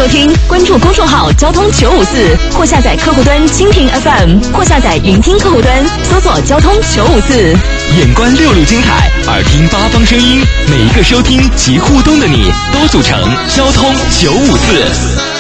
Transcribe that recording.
收听，关注公众号交通954，或下载客户端蜻蜓 FM， 或下载云听客户端，搜索交通954。 眼观六路金海，耳听八方声音，每一个收听及互动的你，都组成交通954。